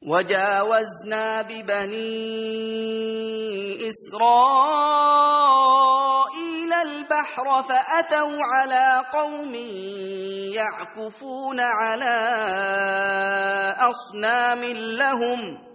وجاوزنا ببني إسرائيل البحر فأتوا على قوم يعكفون على أصنام لهم